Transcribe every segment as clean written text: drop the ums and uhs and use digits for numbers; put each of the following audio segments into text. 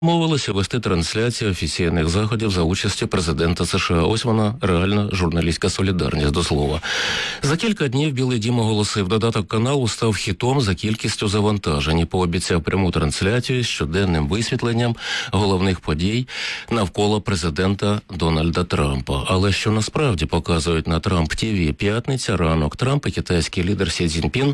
Мовилося вести трансляцію офіційних заходів за участю президента США. Ось вона, реальна журналістська солідарність, до слова. За кілька днів Білий дім оголосив, додаток каналу став хітом за кількістю завантажень і пообіцяв пряму трансляцію з щоденним висвітленням головних подій навколо президента Дональда Трампа. Але що насправді показують на Трамп ТВ? П'ятниця, ранок. Трамп і китайський лідер Сі Цзіньпін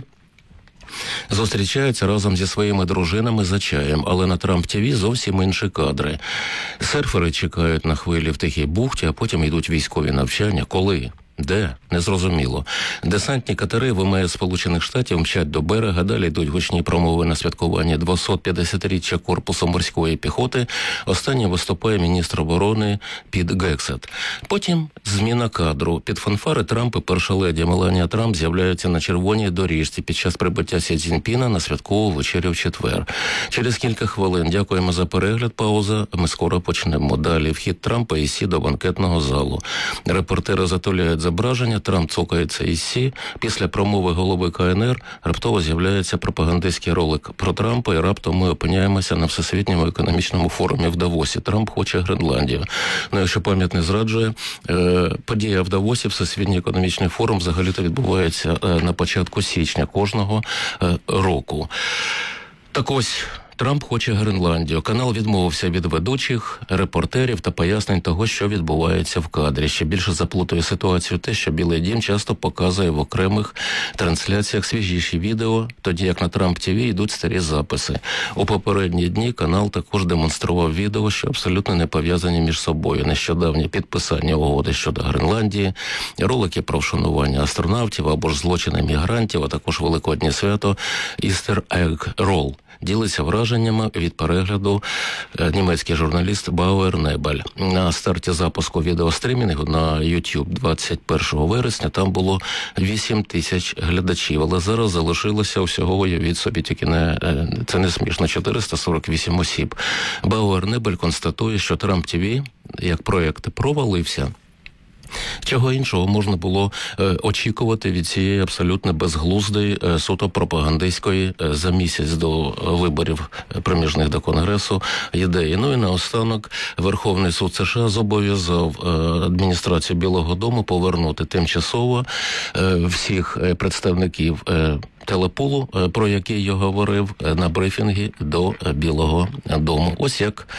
зустрічаються разом зі своїми дружинами за чаєм, але на Трамп ТВ зовсім інші кадри. Серфери чекають на хвилі в Тихій бухті, а потім йдуть військові навчання. Коли? Де? Незрозуміло. Десантні катери ВМС Сполучених Штатів мчать до берега, далі йдуть гучні промови на святкування 250-річчя Корпусу морської піхоти. Останній виступає міністр оборони Піт Гексет. Потім зміна кадру. Під фанфари Трамп і перша леді Меланія Трамп з'являються на червоній доріжці під час прибуття Сі Цзіньпіна на святкову вечерю в четвер. Через кілька хвилин дякуємо за перегляд, пауза, ми скоро почнемо. Далі вхід Трампа і Сі до банкетного залу. Репортери затуляють зображення, Трамп цокається із Сі. Після промови голови КНР раптово з'являється пропагандистський ролик про Трампа, і раптом ми опиняємося на Всесвітньому економічному форумі в Давосі. Трамп хоче Гренландію. Ну, якщо пам'ять не зраджує, подія в Давосі, Всесвітній економічний форум, взагалі-то відбувається на початку січня кожного року. Так ось, Трамп хоче Гренландію. Канал відмовився від ведучих, репортерів та пояснень того, що відбувається в кадрі. Ще більше заплутує ситуацію те, що Білий дім часто показує в окремих трансляціях свіжіші відео, тоді як на Трамп ТВ йдуть старі записи. У попередні дні канал також демонстрував відео, що абсолютно не пов'язані між собою. Нещодавнє підписання угоди щодо Гренландії, ролики про вшанування астронавтів або ж злочини мігрантів, а також великоднє свято Easter Egg Roll. Ділиться враженнями від перегляду німецький журналіст Бауер Небель. На старті запуску відеострімінгу на YouTube 21 вересня там було 8 тисяч глядачів, але зараз залишилося всього, уявіть собі, тільки це не смішно, 448 осіб. Бауер Небель констатує, що Трамп ТВ як проєкт провалився. Чого іншого можна було очікувати від цієї абсолютно безглуздої, суто пропагандистської за місяць до виборів проміжних до Конгресу ідеї. Ну і наостанок Верховний суд США зобов'язав адміністрацію Білого дому повернути тимчасово всіх представників телепулу, про який я говорив на брифінгі до Білого дому. Ось як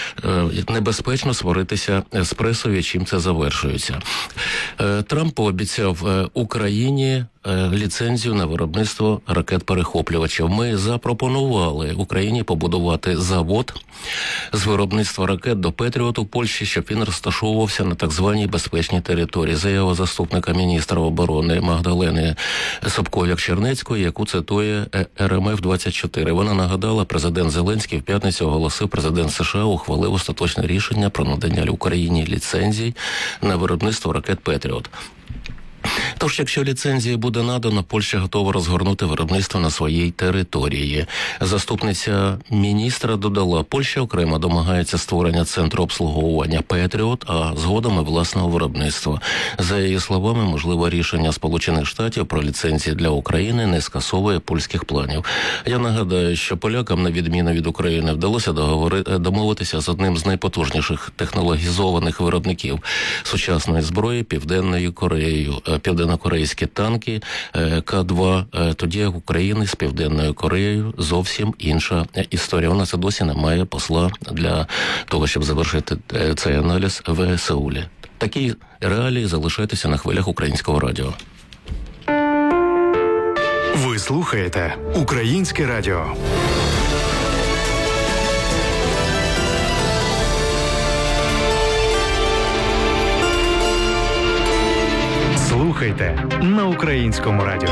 небезпечно сваритися з пресою, чим це завершується. Трамп пообіцяв Україні ліцензію на виробництво ракет-перехоплювачів. Ми запропонували Україні побудувати завод з виробництва ракет до Петріот у Польщі, щоб він розташовувався на так званій безпечній території. Заява заступника міністра оборони Магдалени Собков'як-Чернецької, яку цитує РМФ-24. Вона нагадала, президент Зеленський в п'ятницю оголосив, президент США ухвалив остаточне рішення про надання Україні ліцензій на виробництво ракет Петріот. Тож, якщо ліцензія буде надана, Польща готова розгорнути виробництво на своїй території. Заступниця міністра додала, Польща окремо домагається створення центру обслуговування Петріот, а згодом і власного виробництва. За її словами, можливе рішення Сполучених Штатів про ліцензії для України не скасовує польських планів. Я нагадаю, що полякам, на відміну від України, вдалося домовитися з одним з найпотужніших технологізованих виробників сучасної зброї Південною Кореєю. Південно-корейські танки К-2, тоді як України з Південною Кореєю зовсім інша історія. У нас і досі немає посла для того, щоб завершити цей аналіз в Сеулі. Такі реалії, залишайтеся на хвилях Українського радіо. Ви слухаєте Українське радіо. Слухайте на Українському радіо.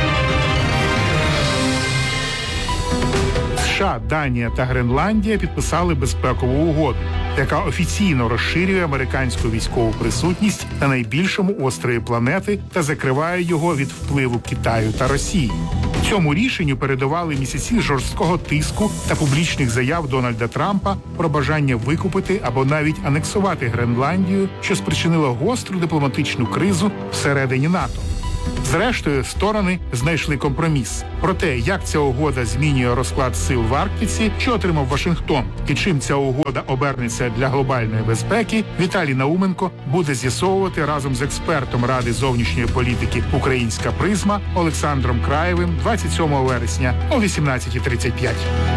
США, Данія та Гренландія підписали безпекову угоду, яка офіційно розширює американську військову присутність на найбільшому острові планети та закриває його від впливу Китаю та Росії. Цьому рішенню передували місяці жорсткого тиску та публічних заяв Дональда Трампа про бажання викупити або навіть анексувати Гренландію, що спричинило гостру дипломатичну кризу всередині НАТО. Зрештою, сторони знайшли компроміс. Про те, як ця угода змінює розклад сил в Арктиці, що отримав Вашингтон, і чим ця угода обернеться для глобальної безпеки, Віталій Науменко буде з'ясовувати разом з експертом Ради зовнішньої політики «Українська призма» Олександром Краєвим 27 вересня о 18:35.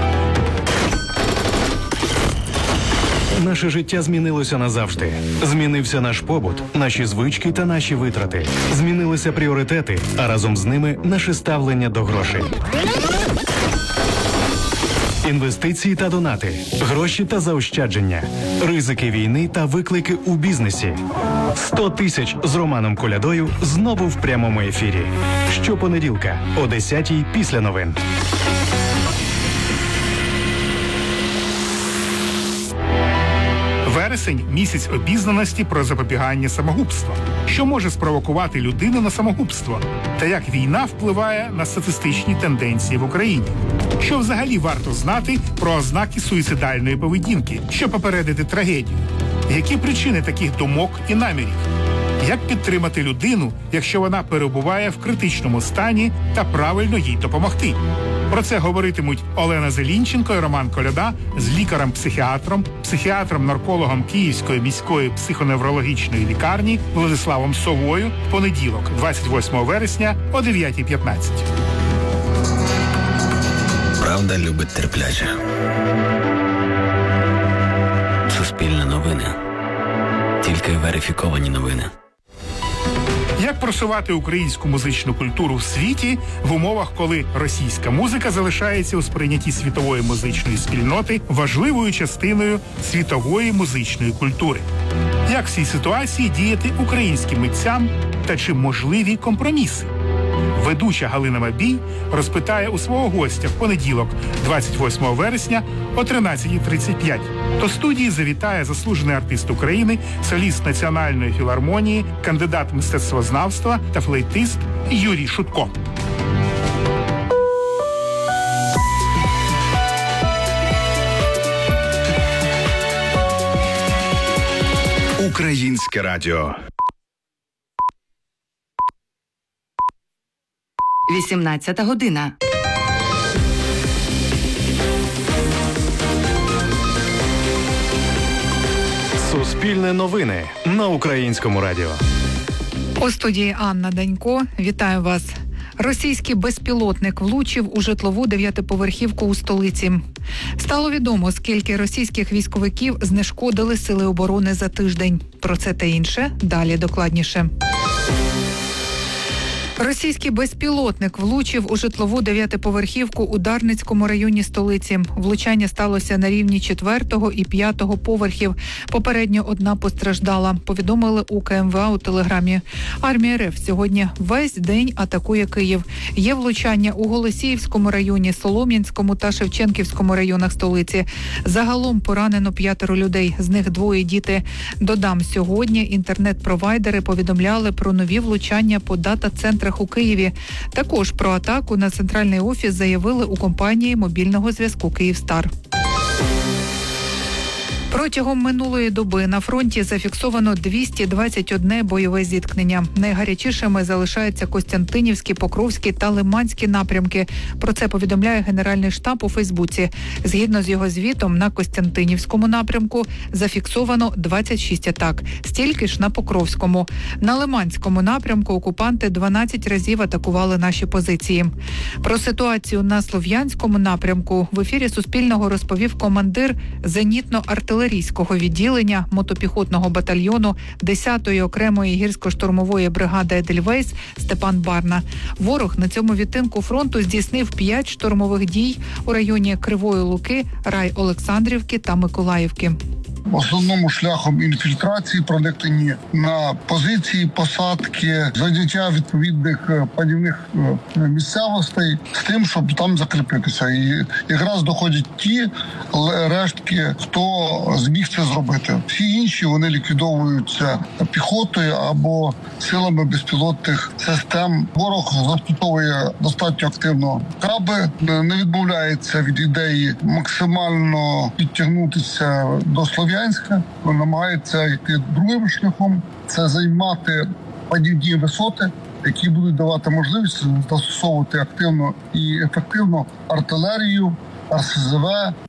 Наше життя змінилося назавжди. Змінився наш побут, наші звички та наші витрати. Змінилися пріоритети, а разом з ними наше ставлення до грошей. Інвестиції та донати, гроші та заощадження, ризики війни та виклики у бізнесі. 100 тисяч з Романом Колядою знову в прямому ефірі. Щопонеділка о 10:00 після новин. Вересень – місяць обізнаності про запобігання самогубства. Що може спровокувати людину на самогубство? Та як війна впливає на статистичні тенденції в Україні? Що взагалі варто знати про ознаки суїцидальної поведінки, щоб попередити трагедію? Які причини таких думок і намірів? Як підтримати людину, якщо вона перебуває в критичному стані, та правильно їй допомогти? Про це говоритимуть Олена Зелінченко і Роман Коляда з лікарем-психіатром, психіатром-наркологом Київської міської психоневрологічної лікарні Владиславом Совою в понеділок, 28 вересня о 9:15. Правда любить терпляче. Суспільне новини. Тільки верифіковані новини. Як просувати українську музичну культуру в світі в умовах, коли російська музика залишається у сприйнятті світової музичної спільноти важливою частиною світової музичної культури? Як в цій ситуації діяти українським митцям та чи можливі компроміси? Ведуча Галина Мабій розпитає у свого гостя в понеділок, 28 вересня о 13:35. До студії завітає заслужений артист України, соліст Національної філармонії, кандидат мистецтвознавства та флейтист Юрій Шутко. Українське радіо. 18 година. Суспільне новини на Українському радіо. У студії Анна Данько. Вітаю вас. Російський безпілотник влучив у житлову 9-поверхівку у столиці. Стало відомо, скільки російських військовиків знешкодили сили оборони за тиждень. Про це та інше далі докладніше. Російський безпілотник влучив у житлову 9-поверхівку у Дарницькому районі столиці. Влучання сталося на рівні 4-го і 5-го поверхів. Попередньо одна постраждала, повідомили у КМВА у Телеграмі. Армія РФ сьогодні весь день атакує Київ. Є влучання у Голосіївському районі, Солом'янському та Шевченківському районах столиці. Загалом поранено 5 людей, з них 2 діти. Додам, сьогодні інтернет-провайдери повідомляли про нові влучання по дата-центрах у Києві. Також про атаку на центральний офіс заявили у компанії мобільного зв'язку «Київстар». Протягом минулої доби на фронті зафіксовано 221 бойове зіткнення. Найгарячішими залишаються Костянтинівський, Покровський та Лиманський напрямки. Про це повідомляє Генеральний штаб у Фейсбуці. Згідно з його звітом, на Костянтинівському напрямку зафіксовано 26 атак. Стільки ж на Покровському. На Лиманському напрямку окупанти 12 разів атакували наші позиції. Про ситуацію на Слов'янському напрямку в ефірі Суспільного розповів командир зенітно-артилерійського відділення мотопіхотного батальйону 10-ї окремої гірсько-штурмової бригади «Едельвейс» Степан Барна. Ворог на цьому відтинку фронту здійснив 5 штурмових дій у районі Кривої Луки, Рай-Олександрівки та Миколаївки. В основному шляхом інфільтрації, проникнення на позиції, посадки, заняття відповідних панівних місцевостей з тим, щоб там закріпитися. І якраз доходять ті рештки, хто зміг це зробити. Всі інші вони ліквідовуються піхотою або силами безпілотних систем. Ворог застосовує достатньо активно каби, не відмовляється від ідеї максимально підтягнутися до Слов'янська, намагається йти другим шляхом. Це займати панівні висоти, які будуть давати можливість застосовувати активно і ефективно артилерію, РСЗВ.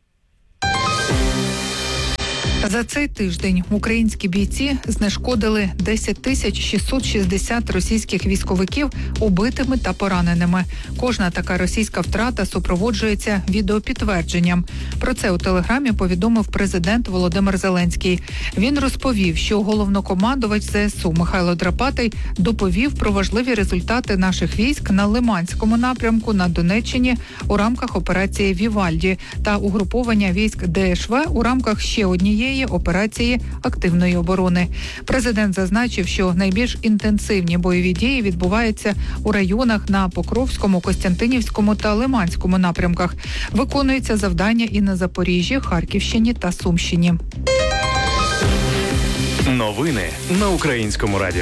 За цей тиждень українські бійці знешкодили 10 660 російських військовиків убитими та пораненими. Кожна така російська втрата супроводжується відеопідтвердженням. Про це у Телеграмі повідомив президент Володимир Зеленський. Він розповів, що головнокомандувач ЗСУ Михайло Драпатий доповів про важливі результати наших військ на Лиманському напрямку на Донеччині у рамках операції «Вівальді» та угруповання військ ДШВ у рамках ще однієї операції активної оборони. Президент зазначив, що найбільш інтенсивні бойові дії відбуваються у районах на Покровському, Костянтинівському та Лиманському напрямках. Виконується завдання і на Запоріжжі, Харківщині та Сумщині. Новини на Українському радіо.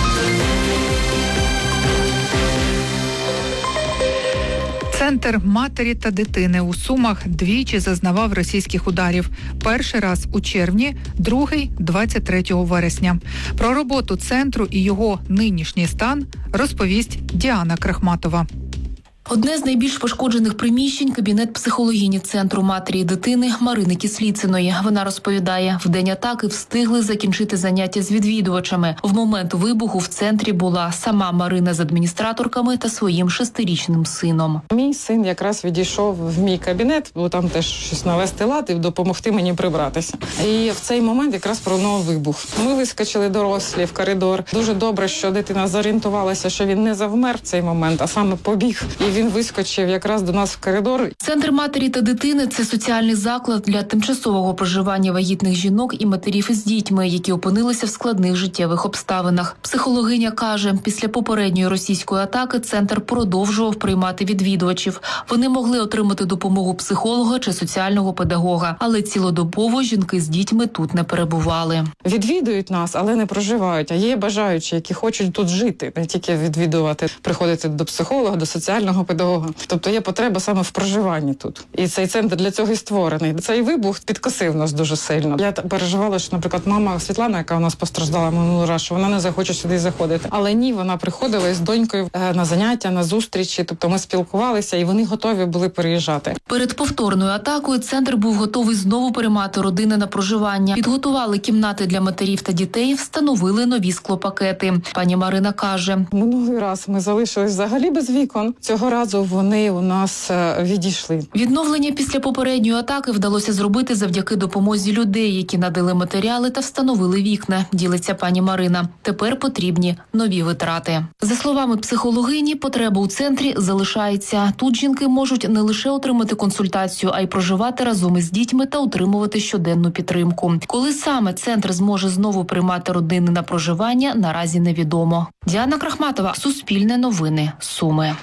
Центр матері та дитини у Сумах двічі зазнавав російських ударів. Перший раз у червні, другий – 23 вересня. Про роботу центру і його нинішній стан розповість Діана Крахматова. Одне з найбільш пошкоджених приміщень – кабінет психологині Центру матері і дитини Марини Кисліциної. Вона розповідає, в день атаки встигли закінчити заняття з відвідувачами. В момент вибуху в центрі була сама Марина з адміністраторками та своїм 6-річним сином. Мій син якраз відійшов в мій кабінет, бо там теж щось навести лад і допомогти мені прибратися. І в цей момент якраз пролунав вибух. Ми вискочили дорослі в коридор. Дуже добре, що дитина зорієнтувалася, що він не завмер в цей момент, а саме побіг. І він вискочив якраз до нас в коридор. Центр матері та дитини – це соціальний заклад для тимчасового проживання вагітних жінок і матерів із дітьми, які опинилися в складних життєвих обставинах. Психологиня каже, після попередньої російської атаки центр продовжував приймати відвідувачів. Вони могли отримати допомогу психолога чи соціального педагога, але цілодобово жінки з дітьми тут не перебували. Відвідують нас, але не проживають. А є бажаючі, які хочуть тут жити, не тільки відвідувати, приходити до психолога, до соціального педагога. Тобто є потреба саме в проживанні тут. І цей центр для цього і створений. Цей вибух підкосив нас дуже сильно. Я переживала, що, наприклад, мама Світлана, яка у нас постраждала минулий раз, що вона не захоче сюди заходити. Але ні, вона приходила із донькою на заняття, на зустрічі. Тобто ми спілкувалися, і вони готові були переїжджати. Перед повторною атакою центр був готовий знову приймати родини на проживання. Підготували кімнати для матерів та дітей, встановили нові склопакети. Пані Марина каже, минулий раз ми залишились взагалі без вікон. Цього разу вони у нас відійшли. Відновлення після попередньої атаки вдалося зробити завдяки допомозі людей, які надали матеріали та встановили вікна, ділиться пані Марина. Тепер потрібні нові витрати. За словами психологині, потреба у центрі залишається. Тут жінки можуть не лише отримати консультацію, а й проживати разом із дітьми та отримувати щоденну підтримку. Коли саме центр зможе знову приймати родини на проживання, наразі невідомо. Діана Крахматова, Суспільне новини, Суми.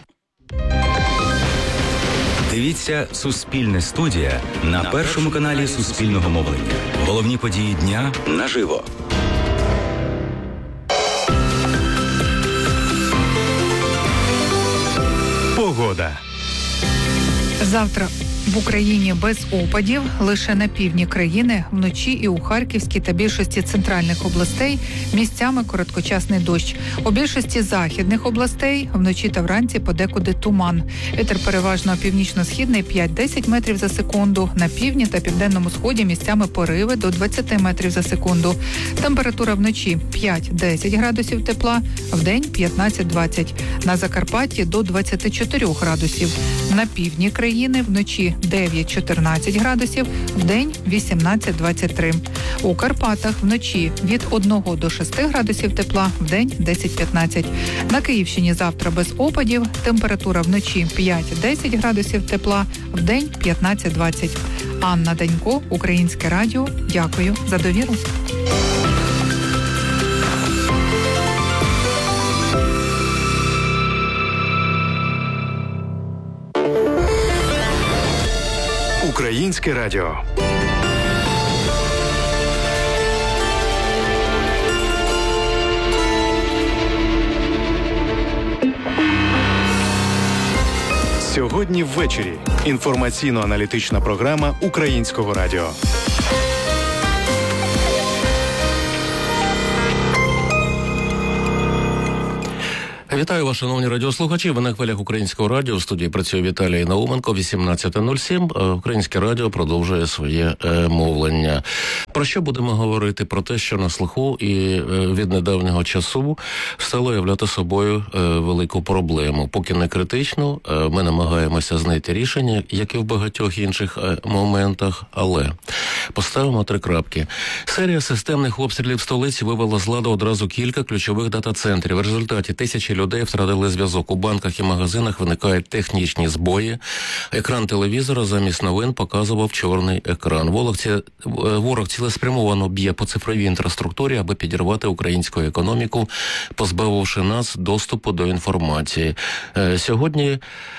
Дивіться «Суспільне студія» на першому каналі Суспільного мовлення. Головні події дня наживо. Погода. Завтра в Україні без опадів, лише на півдні країни, вночі і у Харківській та більшості центральних областей місцями короткочасний дощ. У більшості західних областей вночі та вранці подекуди туман. Вітер переважно північно-східний 5-10 метрів за секунду. На півдні та південному сході місцями пориви до 20 метрів за секунду. Температура вночі 5-10 градусів тепла, вдень 15-20. На Закарпатті до 24 градусів. На півдні країни вночі 9-14 градусів, вдень 18-23. У Карпатах вночі від 1 до 6 градусів тепла, вдень 10-15. На Київщині завтра без опадів, температура вночі 5-10 градусів тепла, вдень 15-20. Анна Данько, Українське радіо. Дякую за довіру. Українське радіо. Сьогодні ввечері. Інформаційно-аналітична програма Українського радіо. Вітаю вас, шановні радіослухачі. Ви на хвилях Українського радіо. В студії працює Віталій Науменко, 18.07. Українське радіо продовжує своє мовлення. Про що будемо говорити? Про те, що на слуху і від недавнього часу стало являти собою велику проблему. Поки не критичну, ми намагаємося знайти рішення, як і в багатьох інших моментах, але поставимо 3 крапки. Серія системних обстрілів столиці вивела з ладу одразу кілька ключових дата-центрів. В результаті тисячі людей втратили зв'язок. У банках і магазинах виникають технічні збої. Екран телевізора замість новин показував чорний екран. Ворог цілеспрямовано б'є по цифровій інфраструктурі, аби підірвати українську економіку, позбавивши нас доступу до інформації. Сьогодні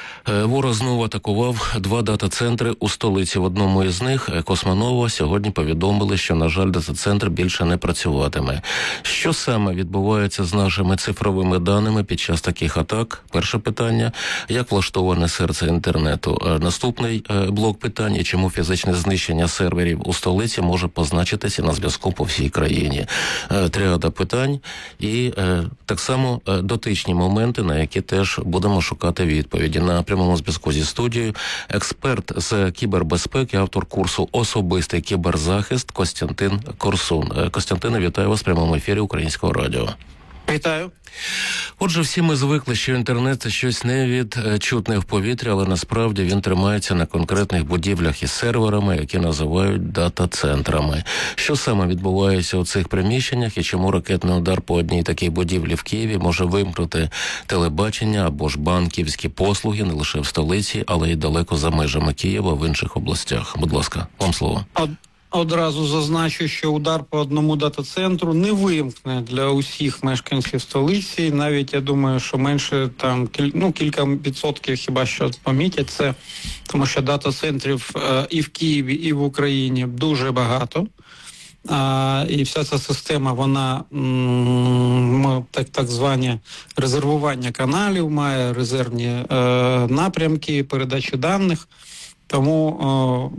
ворог знову атакував 2 дата-центри у столиці. В одному із них, Космонова, сьогодні повідомили, що, на жаль, дата-центр більше не працюватиме. Що саме відбувається з нашими цифровими даними під час таких атак? Перше питання. Як влаштоване серце інтернету? Наступний блок питань. І чому фізичне знищення серверів у столиці може позначитися на зв'язку по всій країні? Тріада питань і так само дотичні моменти, на які теж будемо шукати відповіді. На прямому зв'язку зі студією експерт з кібербезпеки, автор курсу «Особистий кіберзахист» Костянтин Корсун. Костянтине, вітаю вас в прямому ефірі Українського радіо. Вітаю. Отже, всі ми звикли, що інтернет – це щось невідчутне в повітрі, але насправді він тримається на конкретних будівлях із серверами, які називають дата-центрами. Що саме відбувається у цих приміщеннях і чому ракетний удар по одній такій будівлі в Києві може вимкнути телебачення або ж банківські послуги не лише в столиці, але й далеко за межами Києва в інших областях? Будь ласка, вам слово. Одразу зазначу, що удар по одному дата-центру не вимкне для усіх мешканців столиці. Навіть, я думаю, що менше там кілька відсотків хіба що помітять це, тому що дата-центрів і в Києві, і в Україні дуже багато. І вся ця система, вона так звані резервування каналів, має резервні напрямки, передачі даних. Тому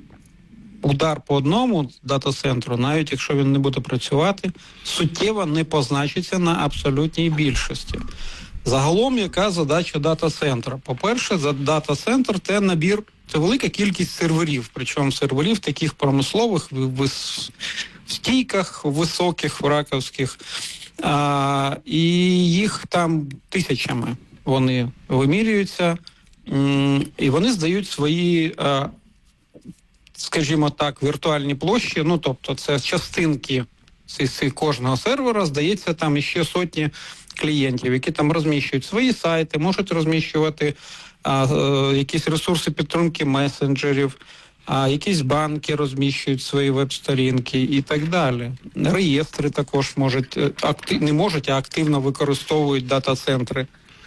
удар по одному дата-центру, навіть якщо він не буде працювати, суттєво не позначиться на абсолютній більшості. Загалом, яка задача дата-центра? По-перше, дата-центр – це набір, це велика кількість серверів, причому серверів таких промислових, в стійках високих, раковських, і їх там тисячами вони вимірюються, і вони здають свої, скажімо так, віртуальні площі, тобто це частинки кожного сервера, здається, там іще сотні клієнтів, які там розміщують свої сайти, можуть розміщувати якісь ресурси підтримки месенджерів, якісь банки розміщують свої веб-сторінки і так далі. Реєстри також активно використовують дата-центри.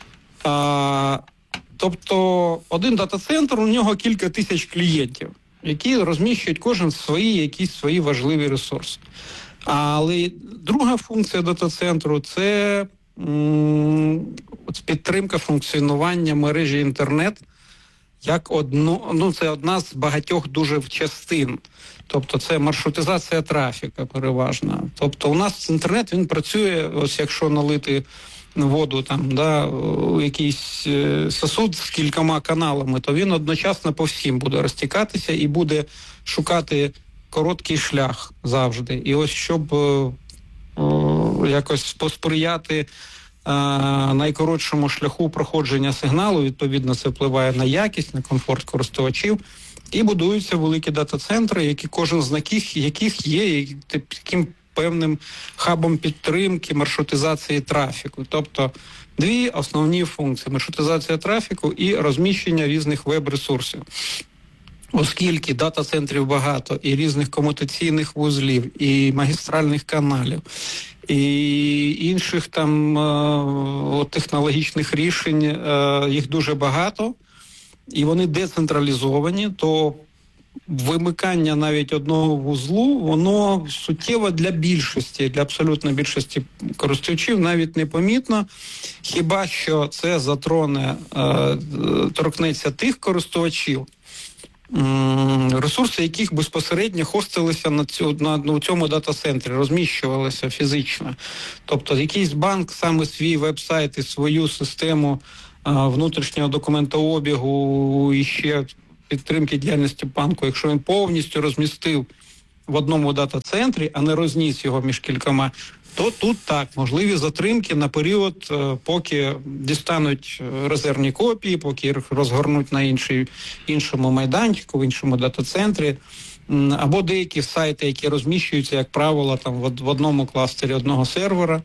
Тобто один дата-центр, у нього кілька тисяч клієнтів, які розміщують кожен якісь свої важливі ресурси. Але друга функція дата-центру – це підтримка функціонування мережі інтернет як це одна з багатьох дуже частин. Тобто це маршрутизація трафіка переважна. Тобто у нас інтернет, він працює, ось якщо налити воду там, у якийсь сосуд з кількома каналами, то він одночасно по всім буде розтікатися і буде шукати короткий шлях завжди. І ось щоб якось посприяти найкоротшому шляху проходження сигналу, відповідно це впливає на якість, на комфорт користувачів, і будуються великі дата-центри, які кожен з яких є таким певним хабом підтримки маршрутизації трафіку. Тобто 2 основні функції – маршрутизація трафіку і розміщення різних веб-ресурсів. Оскільки дата-центрів багато, і різних комутаційних вузлів, і магістральних каналів, і інших там технологічних рішень, їх дуже багато, і вони децентралізовані, то вимикання навіть одного вузлу, воно суттєво для абсолютно більшості користувачів навіть непомітно, хіба що це торкнеться тих користувачів, ресурси яких безпосередньо хостилися на цьому дата-центрі, розміщувалися фізично. Тобто якийсь банк саме свій веб-сайт і свою систему внутрішнього документообігу і ще підтримки діяльності банку, якщо він повністю розмістив в одному дата-центрі, а не розніс його між кількома, то тут так, можливі затримки на період, поки дістануть резервні копії, поки їх розгорнуть на іншому майданчику, в іншому дата-центрі, або деякі сайти, які розміщуються, як правило, там в одному кластері одного сервера,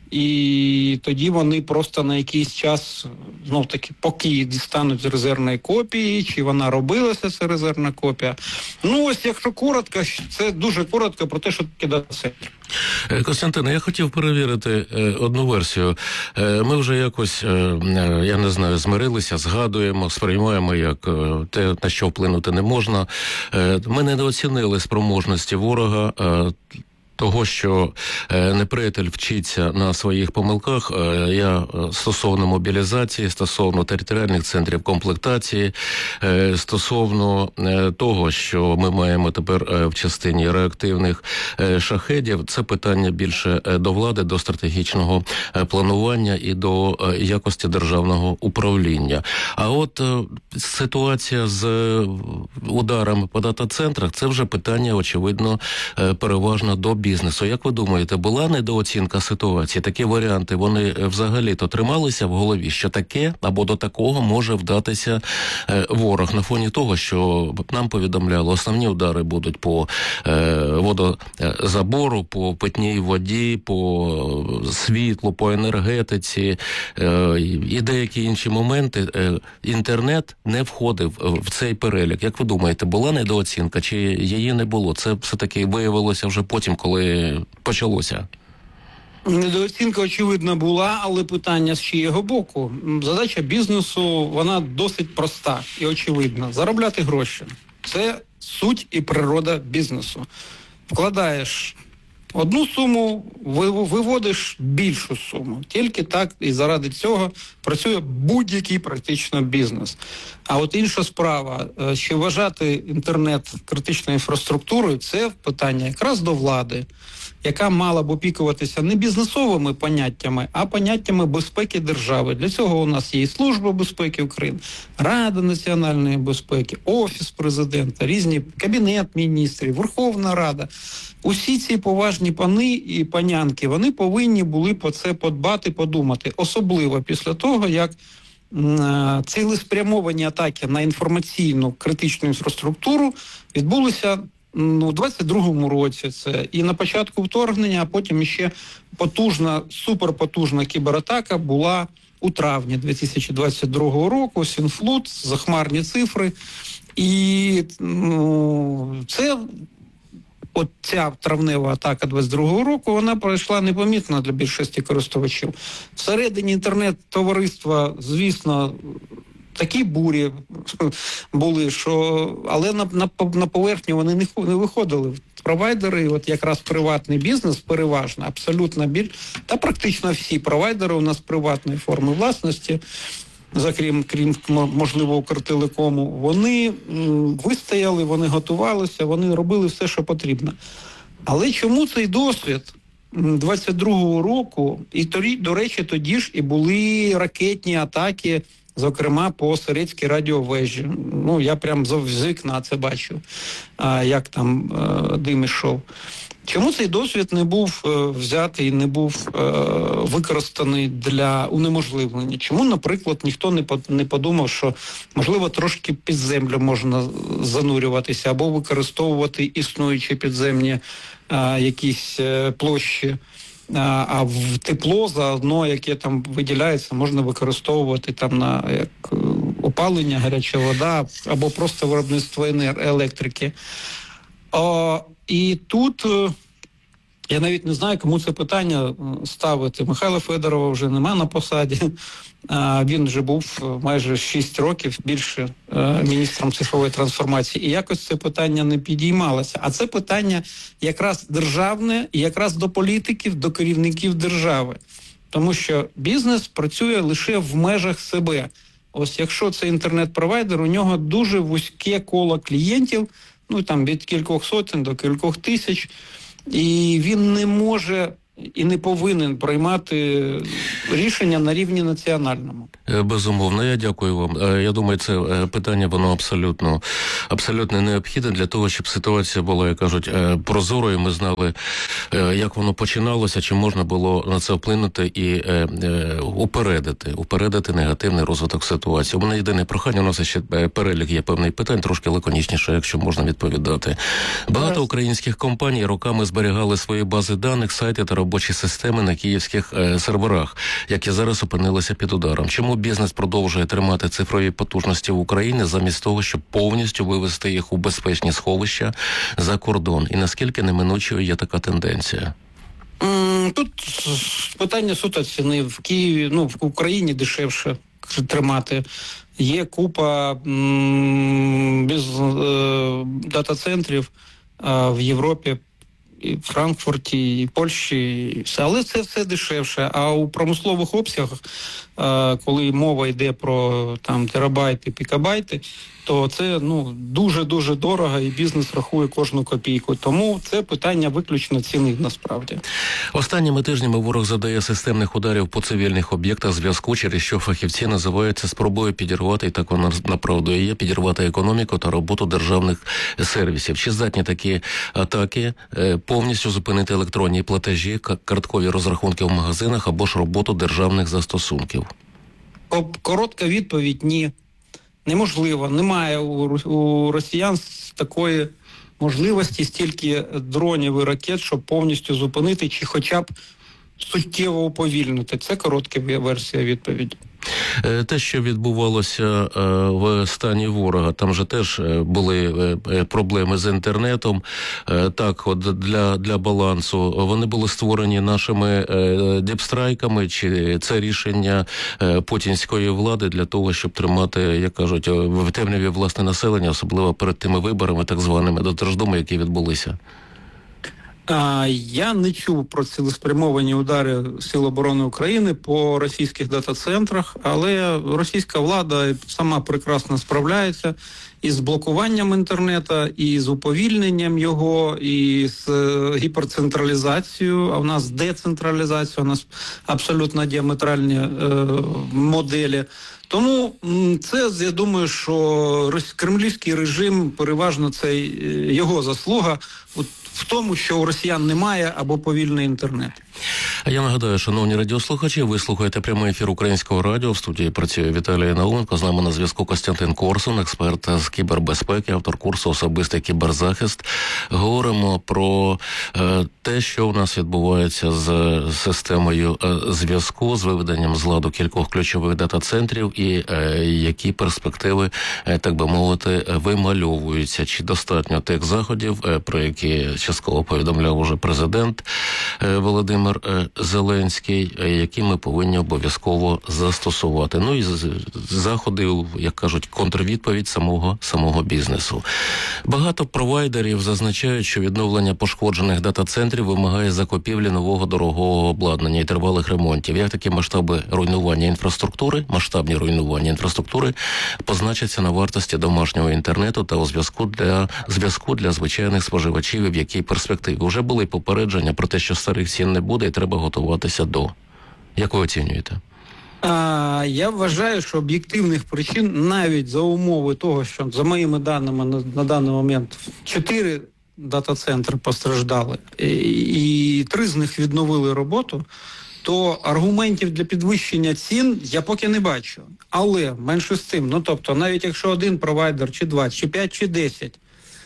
і тоді вони просто на якийсь час, знов-таки, поки дістануть з резервної копії, чи вона робилася, ця резервна копія. Ну, ось, якщо коротко, це дуже коротко про те, що таке дата-центр. Костянтине, я хотів перевірити одну версію. Ми вже якось, я не знаю, змирилися, згадуємо, сприймаємо як те, на що вплинути не можна. Ми недооцінили спроможності ворога, того, що неприятель вчиться на своїх помилках. Я стосовно мобілізації, стосовно територіальних центрів комплектації, стосовно того, що ми маємо тепер в частині реактивних шахедів, це питання більше до влади, до стратегічного планування і до якості державного управління. А от ситуація з ударами по дата-центрах, це вже питання, очевидно, переважно до бізнесу. Як ви думаєте, була недооцінка ситуації? Такі варіанти, вони взагалі-то трималися в голові, що таке або до такого може вдатися ворог на фоні того, що нам повідомляли, основні удари будуть по водозабору, по питній воді, по світлу, по енергетиці і деякі інші моменти. Інтернет не входив в цей перелік. Як ви думаєте, була недооцінка чи її не було? Це все-таки виявилося вже потім, коли почалося? Недооцінка, очевидно, була, але питання з чиєго боку. Задача бізнесу, вона досить проста і очевидна. Заробляти гроші. Це суть і природа бізнесу. Вкладаєш одну суму, виводиш більшу суму. Тільки так і заради цього працює будь-який практично бізнес. А от інша справа, чи вважати інтернет критичною інфраструктурою, це питання якраз до влади, яка мала б опікуватися не бізнесовими поняттями, а поняттями безпеки держави. Для цього у нас є і Служба безпеки України, Рада національної безпеки, Офіс президента, різні Кабінет міністрів, Верховна Рада. Усі ці поважні пани і панянки, вони повинні були по це подбати, подумати. Особливо після того, як цілеспрямовані атаки на інформаційну критичну інфраструктуру відбулися у 22-му році. Це і на початку вторгнення, а потім ще потужна, суперпотужна кібератака була у травні 2022 року, Сінфлут, захмарні цифри. І це... От ця травнева атака 22-го року, вона пройшла непомітно для більшості користувачів. Всередині інтернет-товариства, звісно, такі бурі були, що... але на поверхню вони не виходили. Провайдери, от якраз приватний бізнес, переважно, абсолютно та практично всі провайдери у нас приватної форми власності, крім, можливо, Укртелекому, вони вистояли, вони готувалися, вони робили все, що потрібно. Але чому цей досвід 22-го року, і, до речі, тоді ж і були ракетні атаки, зокрема, по Сирецькій радіовежі. Ну, я прям з вікна це бачив, як там дим ішов. Чому цей досвід не був взятий, не був використаний для унеможливлення? Чому, наприклад, ніхто не подумав, що, можливо, трошки під землю можна занурюватися або використовувати існуючі підземні якісь площі, а в тепло заодно, яке там виділяється, можна використовувати там на як опалення, гаряча вода або просто виробництво електрики. І тут я навіть не знаю, кому це питання ставити. Михайла Федорова вже нема на посаді. Він вже був майже 6 років більше міністром цифрової трансформації. І якось це питання не підіймалося. А це питання якраз державне і якраз до політиків, до керівників держави. Тому що бізнес працює лише в межах себе. ось якщо це інтернет-провайдер, у нього дуже вузьке коло клієнтів, ну там від кількох сотень до кількох тисяч, і він не може і не повинен приймати рішення на рівні національному. Безумовно, я дякую вам. Я думаю, це питання, воно абсолютно необхідне для того, щоб ситуація була, як кажуть, прозорою. Ми знали, як воно починалося, чи можна було на це вплинути і упередити негативний розвиток ситуації. У мене єдине прохання, у нас ще перелік є певних питань, трошки лаконічніше, якщо можна відповідати. Багато українських компаній роками зберігали свої бази даних, сайти та робочі системи на київських серверах, які зараз опинилися під ударом. Чому бізнес продовжує тримати цифрові потужності в Україні замість того, щоб повністю вивести їх у безпечні сховища за кордон? І наскільки неминучою є така тенденція? Тут питання суто ціни. В Києві, в Україні дешевше тримати. Є купа дата-центрів в Європі, і в Франкфурті, і в Польщі, і все. Але це все дешевше. А у промислових обсягах, коли мова йде про терабайти, пікабайти, то це дуже-дуже дорого, і бізнес рахує кожну копійку. Тому це питання виключно ціни, насправді. Останніми тижнями ворог задає системних ударів по цивільних об'єктах зв'язку, через що фахівці називають це спробою підірвати, і так вона направду є, підірвати економіку та роботу державних сервісів. Чи здатні такі атаки повністю зупинити електронні платежі, карткові розрахунки в магазинах або ж роботу державних застосунків? Коротка відповідь – ні. Неможливо. Немає у росіян такої можливості, стільки дронів і ракет, щоб повністю зупинити чи хоча б суттєво уповільнити. Це коротка версія відповіді. Те, що відбувалося в стані ворога, там же теж були проблеми з інтернетом. Так, от для балансу вони були створені нашими діпстрайками, чи це рішення путінської влади для того, щоб тримати, як кажуть, в темряві власне населення, особливо перед тими виборами, так званими до Держдуму, які відбулися? Я не чув про цілеспрямовані удари Сил оборони України по російських дата-центрах, але російська влада сама прекрасно справляється із блокуванням інтернету, і з уповільненням його, і з гіперцентралізацією, а в нас децентралізація, у нас абсолютно діаметральні моделі. Тому це, я думаю, що кремлівський режим, переважно це його заслуга в тому, що у росіян немає або повільний інтернет. Я нагадаю, шановні радіослухачі, ви слухаєте прямий ефір Українського радіо. В студії працює Віталій Науменко. З нами на зв'язку Костянтин Корсун, експерт з кібербезпеки, автор курсу «Особистий кіберзахист». Говоримо про те, що у нас відбувається з системою зв'язку, з виведенням з ладу кількох ключових дата-центрів і які перспективи, так би мовити, вимальовуються. Чи достатньо тих заходів, про які частково повідомляв уже президент Володимир Зеленський, які ми повинні обов'язково застосувати. Ну і заходи, як кажуть, контрвідповідь самого бізнесу. Багато провайдерів зазначають, що відновлення пошкоджених дата-центрів вимагає закупівлі нового дорогого обладнання і тривалих ремонтів. Як такі масштабні руйнування інфраструктури позначаться на вартості домашнього інтернету та у зв'язку для звичайних споживачів, і в якій перспективі? Уже були попередження про те, що старих цін не буде і треба готуватися до. Як ви оцінюєте? Я вважаю, що об'єктивних причин, навіть за умови того, що за моїми даними на даний момент 4 дата-центри постраждали і 3 з них відновили роботу, то аргументів для підвищення цін я поки не бачу. Але менше з тим, тобто навіть якщо один провайдер, чи 2, чи 5, чи 10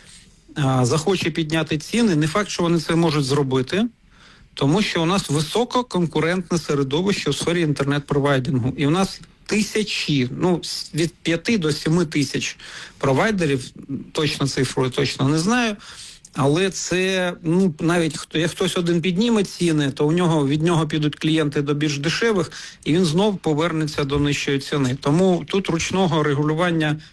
захоче підняти ціни, не факт, що вони це можуть зробити, тому що у нас висококонкурентне середовище у сфері інтернет-провайдингу. І у нас тисячі, від 5 до 7 тисяч провайдерів, точно цифру точно не знаю, але це, навіть як хтось один підніме ціни, то від нього підуть клієнти до більш дешевих, і він знов повернеться до нижчої ціни. Тому тут ручного регулювання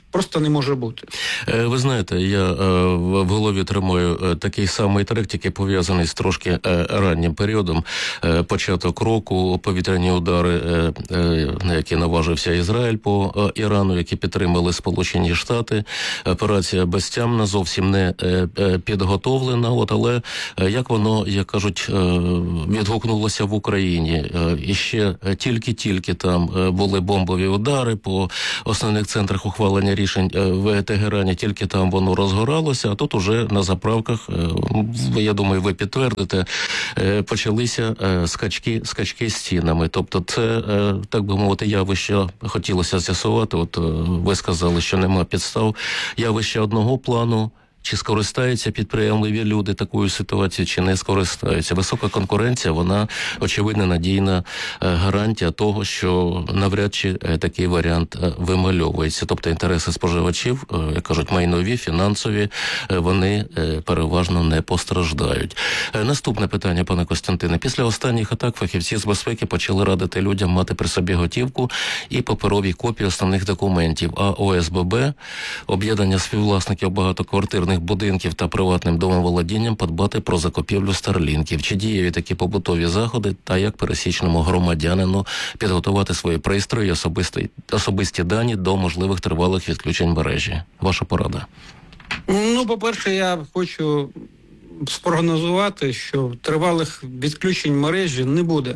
просто не може бути. Ви знаєте, я в голові тримаю такий самий трек, який пов'язаний з трошки раннім періодом. Початок року, повітряні удари, на які наважився Ізраїль по Ірану, які підтримали Сполучені Штати. Операція безтямна, зовсім не підготовлена, але як воно, як кажуть, відгукнулося в Україні. І ще тільки там були бомбові удари по основних центрах ухвалення рішень в Тегерані, тільки там воно розгоралося, а тут уже на заправках, я думаю, ви підтвердите, почалися скачки з цінами. Тобто це, так би мовити, явище хотілося з'ясувати. От ви сказали, що нема підстав. Явище одного плану. Чи скористаються підприємливі люди такою ситуацією, чи не скористаються? Висока конкуренція, вона, очевидно, надійна гарантія того, що навряд чи такий варіант вимальовується. Тобто інтереси споживачів, як кажуть, майнові, фінансові, вони переважно не постраждають. Наступне питання, пане Костянтине. Після останніх атак фахівці з безпеки почали радити людям мати при собі готівку і паперові копії основних документів. А ОСББ, об'єднання співвласників багатоквартирних будинків та приватним домоволодінням, подбати про закупівлю старлінків. Чи дієві такі побутові заходи, та як пересічному громадянину підготувати свої пристрої, особисті дані до можливих тривалих відключень мережі? Ваша порада. По-перше, я хочу спрогнозувати, що тривалих відключень мережі не буде.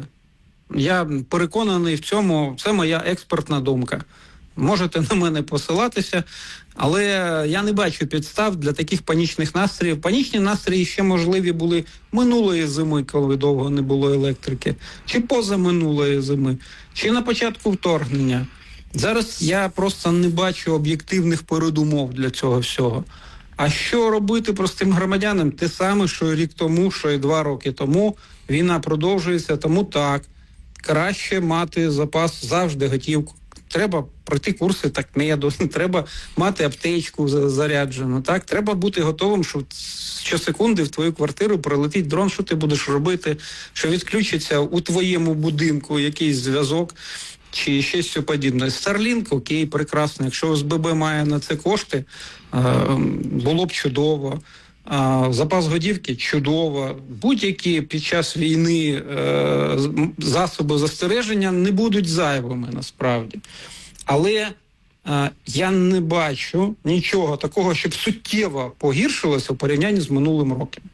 Я переконаний в цьому, це моя експертна думка. Можете на мене посилатися, але я не бачу підстав для таких панічних настроїв. Панічні настрої ще можливі були минулої зими, коли довго не було електрики, чи позаминулої зими, чи на початку вторгнення. Зараз я просто не бачу об'єктивних передумов для цього всього. А що робити простим громадянам? Те саме, що і рік тому, що і 2 роки тому. Війна продовжується, тому так, краще мати запас завжди, готівку. Треба пройти курси такмеду, треба мати аптечку заряджену, так? Треба бути готовим, що щосекунди в твою квартиру прилетить дрон, що ти будеш робити, що відключиться у твоєму будинку якийсь зв'язок чи щось подібне. Starlink, окей, прекрасно. Якщо ОСББ має на це кошти, було б чудово. Запас годівки – чудово. Будь-які під час війни засоби застереження не будуть зайвими, насправді. Але я не бачу нічого такого, щоб суттєво погіршилося в порівнянні з минулим роком.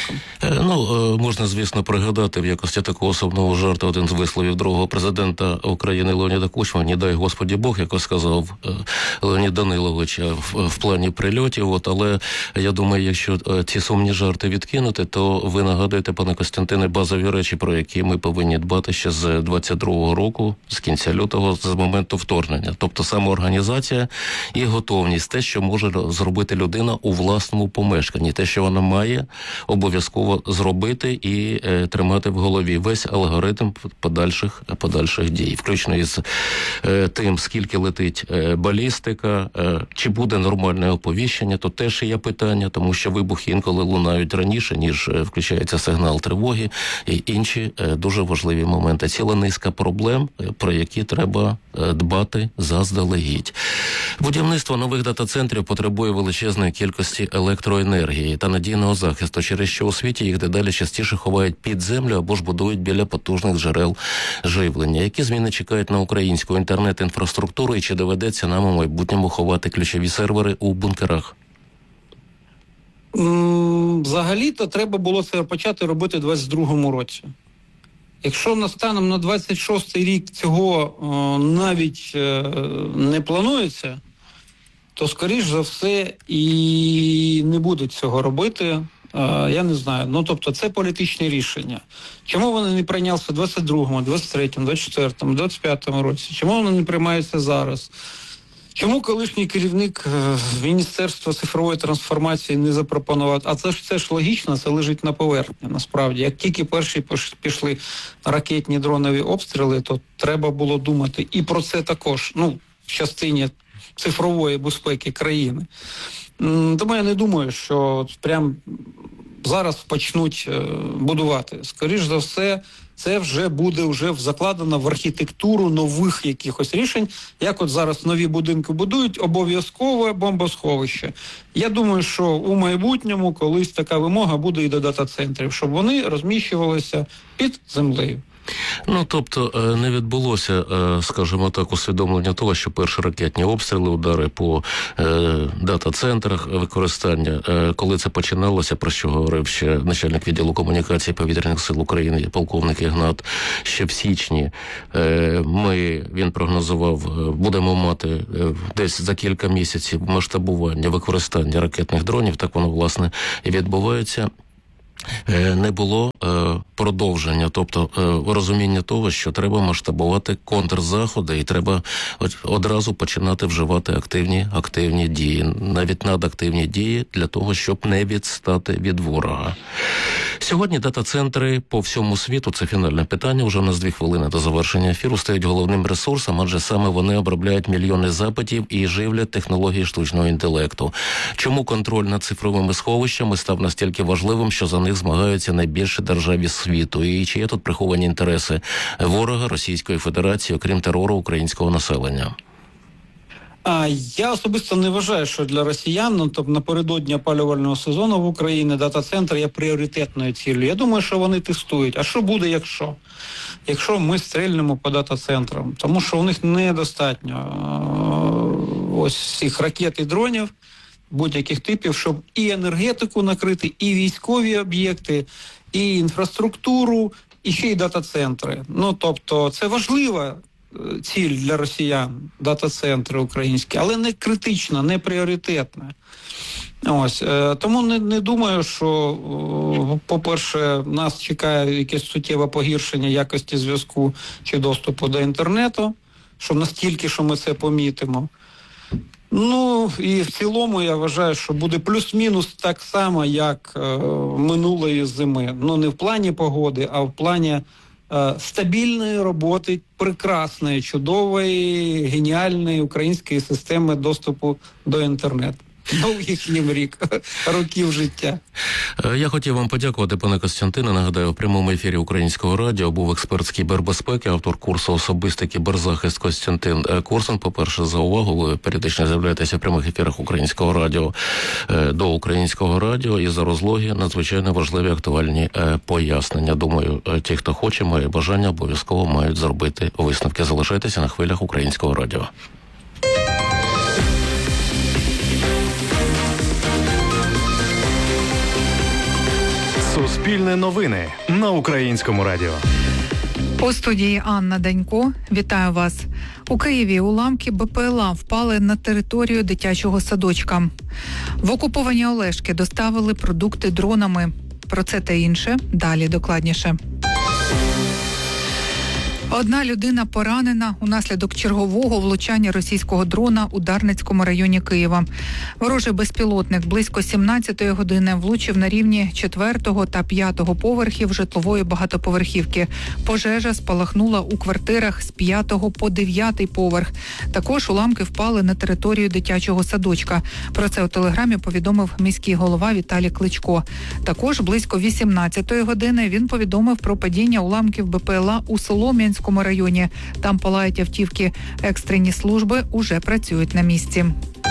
Можна, звісно, пригадати в якості такого особливого жарту один з висловів другого президента України Леоніда Кучми, «Не дай Господі Бог», як сказав Леонід Данилович в плані прильотів. Але я думаю, якщо ці сумні жарти відкинути, то ви нагадуєте, пане Костянтине, базові речі, про які ми повинні дбати ще з 22-го року, з кінця лютого, з моменту вторгнення. Тобто самоорганізація і готовність, те, що може зробити людина у власному помешканні, те, що вона має обов'язково зробити і тримати в голові весь алгоритм подальших дій, включно із тим, скільки летить балістика, чи буде нормальне оповіщення, то теж є питання, тому що вибухи інколи лунають раніше, ніж включається сигнал тривоги, і інші дуже важливі моменти. Ціла низка проблем, про які треба дбати заздалегідь. Будівництво нових дата-центрів потребує величезної кількості електроенергії та надійного захисту, через що у світі їх дедалі частіше ховають під землю або ж будують біля потужних джерел живлення. Які зміни чекають на українську інтернет-інфраструктуру і чи доведеться нам у майбутньому ховати ключові сервери у бункерах? Взагалі-то треба було це почати робити у 22-му році. Якщо станом на 26-й рік цього навіть не планується, то, скоріш за все, і не будуть цього робити. Я не знаю. Тобто це політичне рішення. Чому вони не прийнялися в 22-му, 23-му, 24-му, 25-му році? Чому вони не приймаються зараз? Чому колишній керівник Міністерства цифрової трансформації не запропонував? А це ж логічно, це лежить на поверхні, насправді. Як тільки перші пішли ракетні дронові обстріли, то треба було думати і про це також, в частині цифрової безпеки країни. Тому я не думаю, що прям зараз почнуть будувати. Скоріш за все, це вже буде закладено в архітектуру нових якихось рішень. Як от зараз нові будинки будують, обов'язкове бомбосховище. Я думаю, що у майбутньому колись така вимога буде і до дата-центрів, щоб вони розміщувалися під землею. Ну, тобто, не відбулося, скажімо так, усвідомлення того, що перші ракетні обстріли, удари по дата-центрах, використання, коли це починалося, про що говорив ще начальник відділу комунікації Повітряних сил України, полковник Ігнат, ще в січні він прогнозував, будемо мати десь за кілька місяців масштабування використання ракетних дронів, так воно, власне, і відбувається. Не було продовження, тобто розуміння того, що треба масштабувати контрзаходи і треба одразу починати вживати активні дії, навіть надактивні дії для того, щоб не відстати від ворога. Сьогодні дата-центри по всьому світу, це фінальне питання, вже у нас 2 хвилини до завершення ефіру, стають головним ресурсом, адже саме вони обробляють мільйони запитів і живлять технології штучного інтелекту. Чому контроль над цифровими сховищами став настільки важливим, що за них змагаються найбільші держави світу? І чи є тут приховані інтереси ворога Російської Федерації, окрім терору українського населення? Я особисто не вважаю, що для росіян, тобто напередодні опалювального сезону в Україні дата-центр є пріоритетною ціллю. Я думаю, що вони тестують. А що буде, якщо? Якщо ми стрельнемо по дата-центрам? Тому що у них недостатньо ось цих ракет і дронів будь-яких типів, щоб і енергетику накрити, і військові об'єкти, і інфраструктуру, і ще й дата-центри. Ну, тобто, це важлива ціль для росіян, дата-центри українські, але не критична, не пріоритетна. Ось, тому не думаю, що, по-перше, нас чекає якесь суттєве погіршення якості зв'язку чи доступу до інтернету, щоб настільки, що ми це помітимо. Ну, і в цілому я вважаю, що буде плюс-мінус так само, як минулої зими. Ну, не в плані погоди, а в плані стабільної роботи, прекрасної, чудової, геніальної української системи доступу до інтернету. Довгих їм років життя. Я хотів вам подякувати, пане Костянтине. Нагадаю, в прямому ефірі Українського радіо був експерт з кібербезпеки, автор курсу «Особистий кіберзахист» Костянтин Корсун. По-перше, за увагу. Ви періодично з'являєтеся в прямих ефірах Українського радіо до Українського радіо. І за розлоги надзвичайно важливі актуальні пояснення. Думаю, ті, хто хоче, має бажання, обов'язково мають зробити висновки. Залишайтеся на хвилях Українського радіо. Суспільне новини на Українському радіо. У студії Анна Данько. Вітаю вас. У Києві уламки БПЛА впали на територію дитячого садочка. В окуповані Олешки доставили продукти дронами. Про це та інше далі докладніше. Одна людина поранена унаслідок чергового влучання російського дрона у Дарницькому районі Києва. Ворожий безпілотник близько 17-ї години влучив на рівні 4-го та 5-го поверхів житлової багатоповерхівки. Пожежа спалахнула у квартирах з 5-го по 9-й поверх. Також уламки впали на територію дитячого садочка. Про це у телеграмі повідомив міський голова Віталій Кличко. Також близько 18-ї години він повідомив про падіння уламків БПЛА у Солом'янському районі. Там палають автівки. Екстрені служби уже працюють на місці.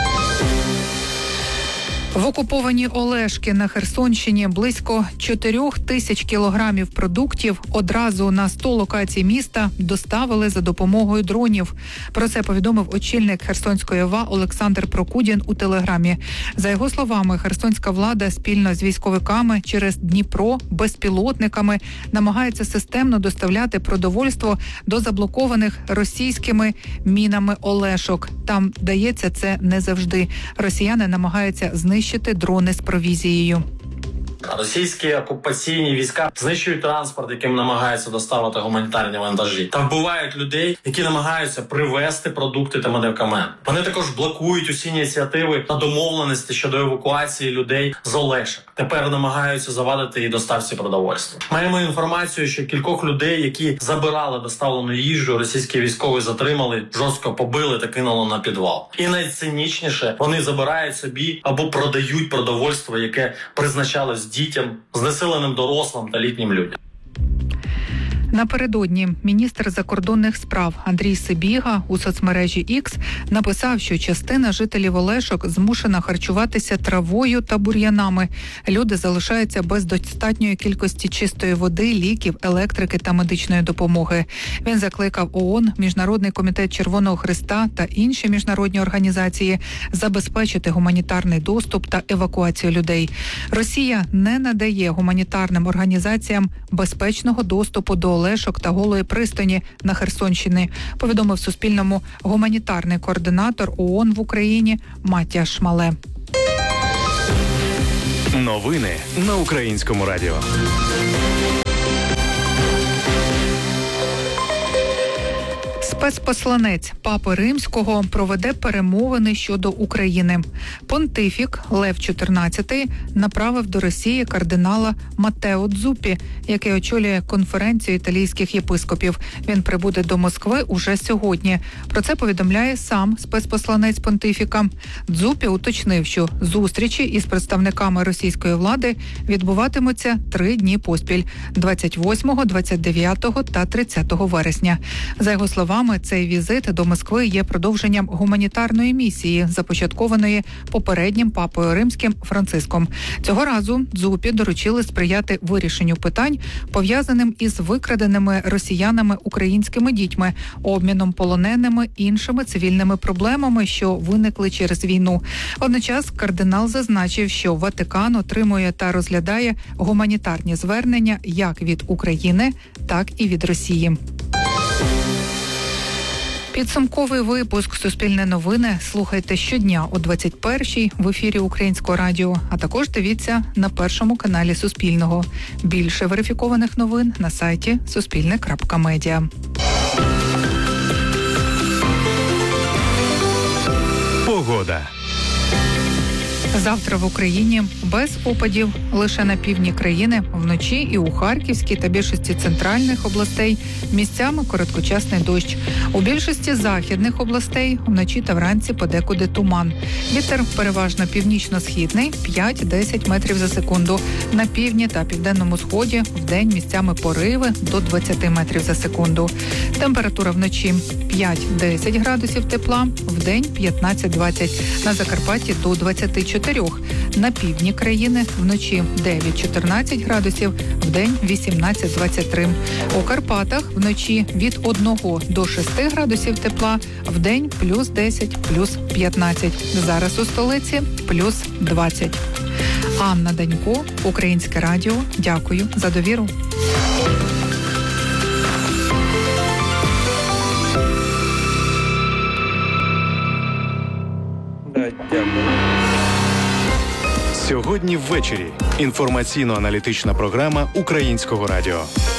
В окуповані Олешки на Херсонщині близько 4 тисяч кілограмів продуктів одразу на 100 локацій міста доставили за допомогою дронів. Про це повідомив очільник Херсонської ОВА Олександр Прокудін у телеграмі. За його словами, херсонська влада спільно з військовиками через Дніпро безпілотниками намагається системно доставляти продовольство до заблокованих російськими мінами Олешок. Там дається це не завжди. Росіяни намагаються знищити дрони з провізією. Російські окупаційні війська знищують транспорт, яким намагаються доставити гуманітарні вантажі. Та вбивають людей, які намагаються привезти продукти та медикаменти. Вони також блокують усі ініціативи та домовленості щодо евакуації людей з Олешок. Тепер намагаються завадити і доставці продовольства. Маємо інформацію, що кількох людей, які забирали доставлену їжу, російські військові затримали, жорстко побили та кинули на підвал. І найцинічніше, вони забирають собі або продають продовольство, яке призначалось дітям, знесиленим дорослим та літнім людям. Напередодні міністр закордонних справ Андрій Сибіга у соцмережі X написав, що частина жителів Олешок змушена харчуватися травою та бур'янами. Люди залишаються без достатньої кількості чистої води, ліків, електрики та медичної допомоги. Він закликав ООН, Міжнародний комітет Червоного Хреста та інші міжнародні організації забезпечити гуманітарний доступ та евакуацію людей. Росія не надає гуманітарним організаціям безпечного доступу до Олешок та Голої пристані на Херсонщині, повідомив Суспільному гуманітарний координатор ООН в Україні Матіаш Шмале. Новини на Українському радіо. Спецпосланець Папи Римського проведе перемовини щодо України. Понтифік Лев XIV направив до Росії кардинала Матео Дзуппі, який очолює конференцію італійських єпископів. Він прибуде до Москви уже сьогодні. Про це повідомляє сам спецпосланець Понтифіка. Дзуппі уточнив, що зустрічі із представниками російської влади відбуватимуться 3 дні поспіль – 28, 29 та 30 вересня. За його словами, цей візит до Москви є продовженням гуманітарної місії, започаткованої попереднім папою римським Франциском. Цього разу Дзуппі доручили сприяти вирішенню питань, пов'язаним із викраденими росіянами українськими дітьми, обміном полоненими, іншими цивільними проблемами, що виникли через війну. Водночас кардинал зазначив, що Ватикан отримує та розглядає гуманітарні звернення як від України, так і від Росії. Підсумковий випуск «Суспільне новини» слухайте щодня о 21-й в ефірі Українського радіо, а також дивіться на першому каналі Суспільного. Більше верифікованих новин на сайті suspilne.media. Погода. Завтра в Україні без опадів, лише на півдні країни, вночі і у Харківській та більшості центральних областей місцями короткочасний дощ. У більшості західних областей вночі та вранці подекуди туман. Вітер переважно північно-східний 5-10 метрів за секунду. На півдні та південному сході вдень місцями пориви до 20 метрів за секунду. Температура вночі 5-10 градусів тепла, вдень 15-20. На Закарпатті до 24. На півдні країни вночі 9-14 градусів, вдень 18-23. У Карпатах вночі від 1 до 6 градусів тепла, вдень плюс 10, плюс 15. Зараз у столиці плюс 20. Анна Данько, Українське радіо. Дякую за довіру. Сьогодні ввечері. Інформаційно-аналітична програма Українського радіо.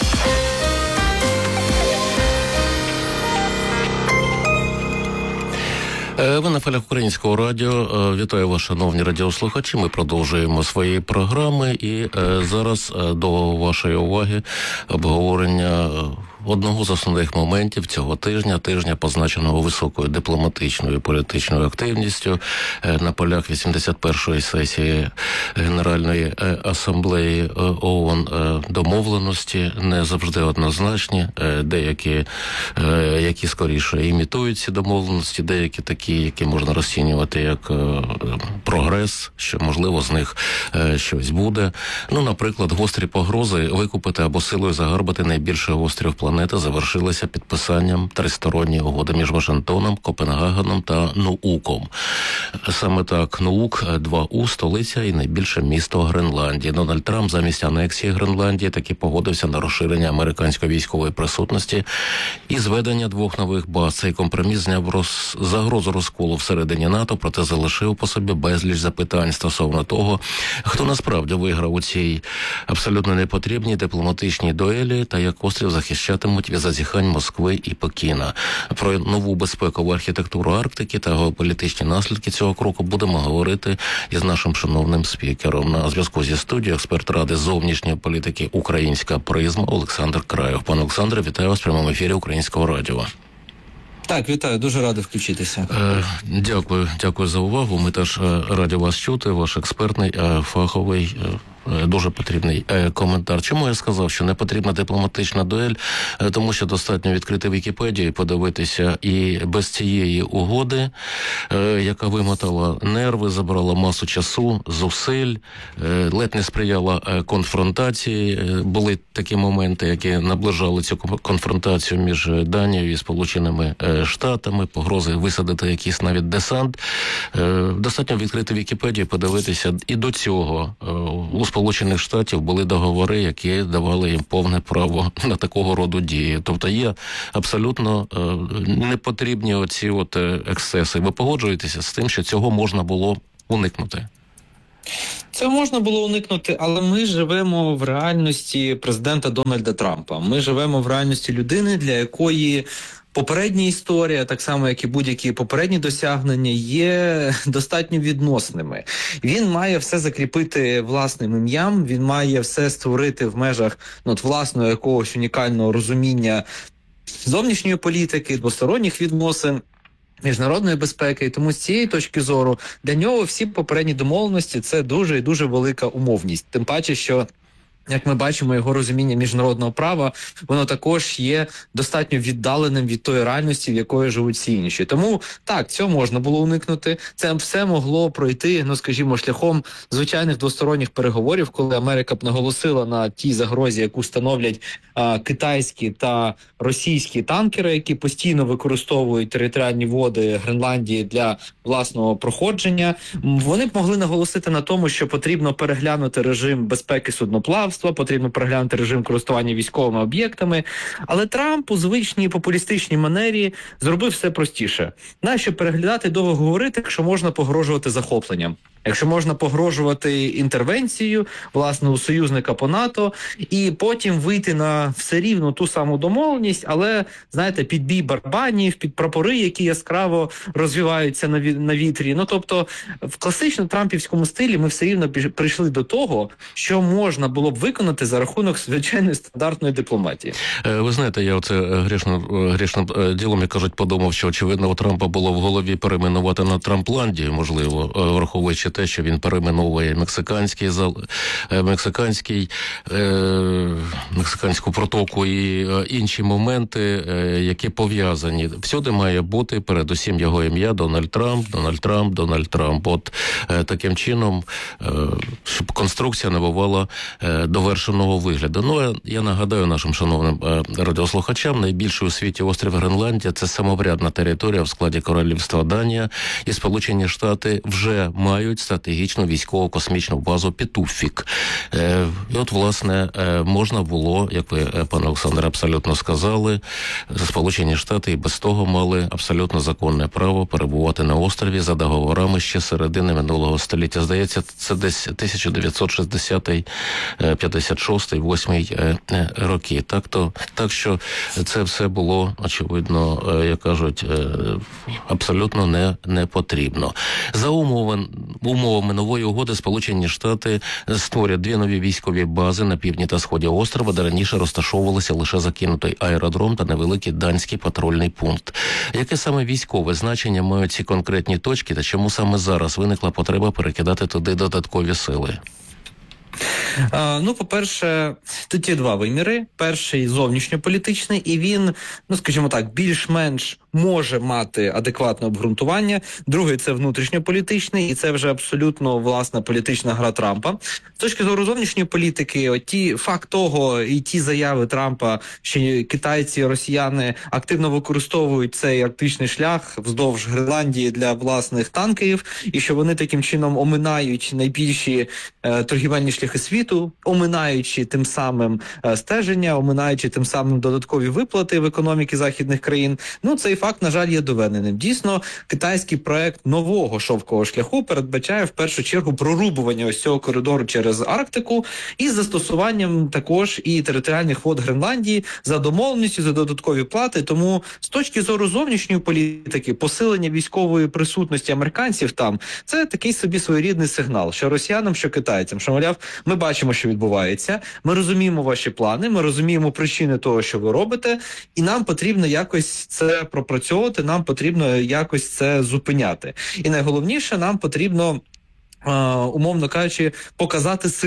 Ви на фалях Українського радіо. Вітаю вас, шановні радіослухачі. Ми продовжуємо свої програми і зараз до вашої уваги обговорення одного з основних моментів цього тижня, позначеного високою дипломатичною і політичною активністю на полях 81-ї сесії Генеральної асамблеї ООН. Домовленості не завжди однозначні, деякі, які скоріше імітують ці домовленості, деякі такі, які можна розцінювати як прогрес, що можливо з них щось буде. Ну, наприклад, гострі погрози викупити або силою загарбати найбільший острів планети завершилися підписанням тристоронньої угоди між Вашингтоном, Копенгагеном та Нууком. Саме так, Нуук, 2У, столиця і найбільше місто Гренландії. Дональд Трамп замість анексії Гренландії таки погодився на розширення американської військової присутності і зведення 2 нових баз. Цей компроміс зняв загрозу розколу всередині НАТО, проте залишив по собі безліч запитань стосовно того, хто насправді виграв у цій абсолютно непотрібній дипломатичній дуелі та як острів захищатимуть від зазіхань Москви і Пекіна. Про нову безпекову архітектуру Арктики та геополітичні наслідки цього кроку будемо говорити із нашим шановним спікером. На зв'язку зі студією експерт Ради зовнішньої політики «Українська призма» Олександр Краєв. Пане Олександре, вітаю вас в прямому ефірі Українського радіо. Так, вітаю, дуже радий включитися. Дякую за увагу. Ми теж раді вас чути, ваш експертний, фаховий Дуже потрібний коментар. Чому я сказав, що не потрібна дипломатична дуель? Тому що достатньо відкрити Вікіпедію і подивитися, і без цієї угоди, яка вимотала нерви, забрала масу часу, зусиль, ледь не сприяла конфронтації. Були такі моменти, які наближали цю конфронтацію між Данією і Сполученими Штатами, погрози висадити якийсь навіть десант. Достатньо відкрити Вікіпедію, подивитися. І до цього у Сполучених Штатів були договори, які давали їм повне право на такого роду дії. Тобто є абсолютно непотрібні оці от ексцеси. Ви погоджуєтеся з тим, що цього можна було уникнути? Це можна було уникнути, але ми живемо в реальності президента Дональда Трампа. Ми живемо в реальності людини, для якої попередня історія, так само, як і будь-які попередні досягнення, є достатньо відносними. Він має все закріпити власним ім'ям, він має все створити в межах власного якогось унікального розуміння зовнішньої політики, двосторонніх відносин, міжнародної безпеки. І тому з цієї точки зору для нього всі попередні домовленості – це дуже і дуже велика умовність. Тим паче, що, як ми бачимо, його розуміння міжнародного права, воно також є достатньо віддаленим від тої реальності, в якої живуть всі інші. Тому, так, цього можна було уникнути. Це все могло пройти, скажімо, шляхом звичайних двосторонніх переговорів, коли Америка б наголосила на тій загрозі, яку становлять китайські та російські танкери, які постійно використовують територіальні води Гренландії для власного проходження. Вони б могли наголосити на тому, що потрібно переглянути режим безпеки судноплавства, потрібно переглянути режим користування військовими об'єктами. Але Трамп у звичній популістичній манері зробив все простіше. Нащо переглядати, довго говорити, якщо можна погрожувати захопленням? Якщо можна погрожувати інтервенцією, власне, у союзника по НАТО, і потім вийти на все рівно ту саму домовленість, але, знаєте, під бій барабанів, під прапори, які яскраво розвиваються на вітрі. Тобто, в класично трампівському стилі ми все рівно прийшли до того, що можна було б виконати за рахунок звичайної стандартної дипломатії. Ви знаєте, я оце грішним ділом, як кажуть, подумав, що, очевидно, у Трампа було в голові перейменувати на Трампландію, можливо, враховуючи те, що він перейменовує мексиканську протоку і інші моменти, які пов'язані. Всюди має бути передусім його ім'я Дональд Трамп, Дональд Трамп, Дональд Трамп. От таким чином, щоб конструкція набувала довершеного вигляду. Я нагадаю нашим шановним радіослухачам, найбільший у світі острів Гренландія – це самоврядна територія в складі Королівства Данія, і Сполучені Штати вже мають стратегічну військово-космічну базу Петуфік. І от, власне, можна було, як ви, пане Олександре, абсолютно сказали, Сполучені Штати і без того мали абсолютно законне право перебувати на острові за договорами ще середини минулого століття. Здається, це десь 1960-й, 56-й, 8-й роки. Так що це все було, очевидно, як кажуть, абсолютно не потрібно. За умовами нової угоди Сполучені Штати створять 2 нові військові бази на півдні та сході острова, де раніше розташовувалися лише закинутий аеродром та невеликий данський патрульний пункт. Яке саме військове значення мають ці конкретні точки та чому саме зараз виникла потреба перекидати туди додаткові сили? По-перше, тут є 2 виміри. Перший – зовнішньополітичний, і він, скажімо так, більш-менш може мати адекватне обґрунтування. Другий – це внутрішньополітичний, і це вже абсолютно, власна, політична гра Трампа. З точки зору зовнішньої політики, факт того і ті заяви Трампа, що китайці і росіяни активно використовують цей арктичний шлях вздовж Гренландії для власних танкерів, і що вони таким чином оминають найбільші торгівельні шляхи світу, оминаючи тим самим стеження, оминаючи тим самим додаткові виплати в економіки західних країн. Цей факт, на жаль, є доведеним. Дійсно, китайський проект нового шовкового шляху передбачає в першу чергу прорубування ось цього коридору через Арктику із застосуванням також і територіальних вод Гренландії за домовленістю, за додаткові плати. Тому з точки зору зовнішньої політики, посилення військової присутності американців там – це такий собі своєрідний сигнал, що росіянам, що китайцям, що, мовляв, ми бачимо, що відбувається, ми розуміємо ваші плани, ми розуміємо причини того, що ви робите, і нам потрібно якось це пропрацьовувати, нам потрібно якось це зупиняти. І найголовніше, нам потрібно, умовно кажучи, показати силу.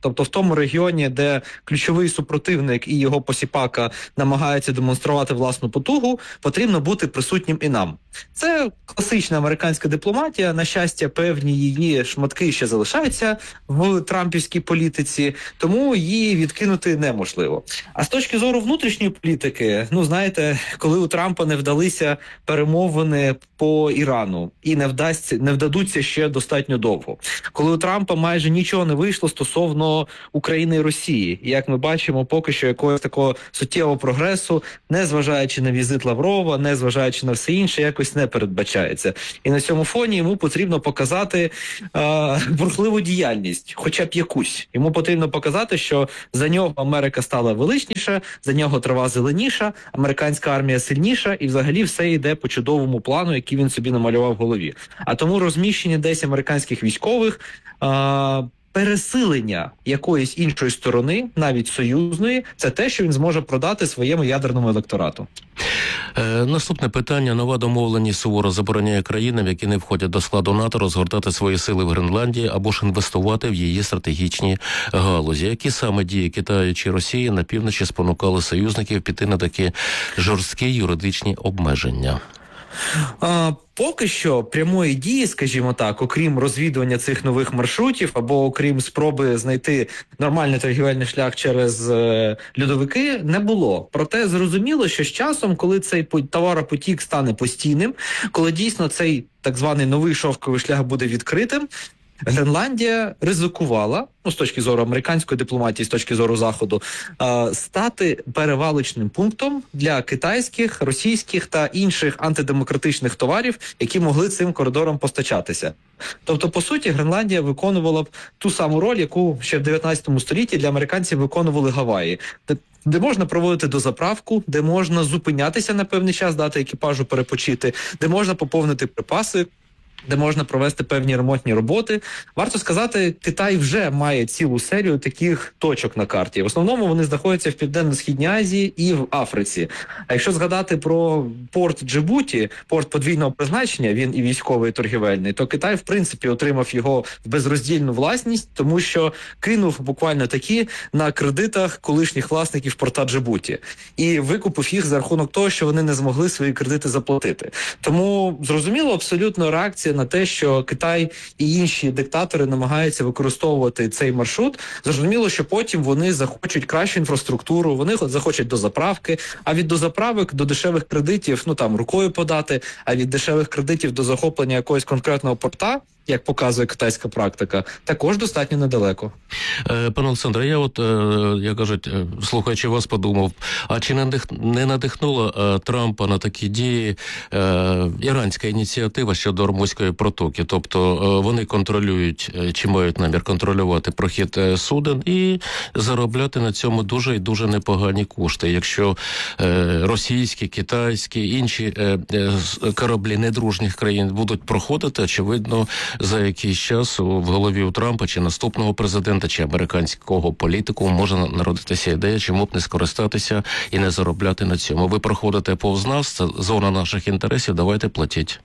Тобто в тому регіоні, де ключовий супротивник і його посіпака намагаються демонструвати власну потугу, потрібно бути присутнім і нам. Це класична американська дипломатія. На щастя, певні її шматки ще залишаються в трампівській політиці, тому її відкинути неможливо. А з точки зору внутрішньої політики, знаєте, коли у Трампа не вдалися перемовини по Ірану і не вдадуться ще достатньо довго. Коли у Трампа майже нічого не вийшло стосовно України і Росії. І, як ми бачимо, поки що якогось такого суттєвого прогресу, незважаючи на візит Лаврова, незважаючи на все інше, якось не передбачається. І на цьому фоні йому потрібно показати бурхливу діяльність, хоча б якусь. Йому потрібно показати, що за нього Америка стала величніша, за нього трава зеленіша, американська армія сильніша, і взагалі все йде по чудовому плану, який він собі намалював в голові. А тому розміщення десь американських військових, пересилення якоїсь іншої сторони, навіть союзної, це те, що він зможе продати своєму ядерному електорату. Наступне питання. Нова домовленість суворо забороняє країнам, які не входять до складу НАТО, розгортати свої сили в Гренландії або ж інвестувати в її стратегічні галузі. Які саме дії Китаю чи Росії на півночі спонукали союзників піти на такі жорсткі юридичні обмеження? Поки що прямої дії, скажімо так, окрім розвідування цих нових маршрутів або окрім спроби знайти нормальний торгівельний шлях через льодовики, не було. Проте зрозуміло, що з часом, коли цей товаропотік стане постійним, коли дійсно цей так званий новий шовковий шлях буде відкритим, Гренландія ризикувала, з точки зору американської дипломатії, з точки зору Заходу, стати перевалочним пунктом для китайських, російських та інших антидемократичних товарів, які могли цим коридором постачатися. Тобто, по суті, Гренландія виконувала б ту саму роль, яку ще в 19 столітті для американців виконували Гаваї. Де можна проводити дозаправку, де можна зупинятися на певний час, дати екіпажу перепочити, де можна поповнити припаси, де можна провести певні ремонтні роботи. Варто сказати, Китай вже має цілу серію таких точок на карті. В основному вони знаходяться в Південно-Східній Азії і в Африці. А якщо згадати про порт Джибуті, порт подвійного призначення, він і військовий, і торгівельний, то Китай, в принципі, отримав його в безроздільну власність, тому що кинув буквально такі на кредитах колишніх власників порта Джибуті. І викупив їх за рахунок того, що вони не змогли свої кредити заплатити. Тому, зрозуміло, абсолютно реакція на те, що Китай і інші диктатори намагаються використовувати цей маршрут. Зрозуміло, що потім вони захочуть кращу інфраструктуру, вони захочуть дозаправки, а від дозаправок до дешевих кредитів, рукою подати, а від дешевих кредитів до захоплення якогось конкретного порта, як показує китайська практика, також достатньо недалеко. Пане Олександре, я як кажуть, слухаючи вас, подумав, а чи не надихнула Трампа на такі дії іранська ініціатива щодо Ормузької протоки? Тобто вони контролюють, чи мають намір контролювати прохід суден і заробляти на цьому дуже і дуже непогані кошти. Якщо російські, китайські, інші кораблі недружніх країн будуть проходити, очевидно, за якийсь час в голові у Трампа чи наступного президента, чи американського політику може народитися ідея, чому б не скористатися і не заробляти на цьому. Ви проходите повз нас, це зона наших інтересів, давайте платіть.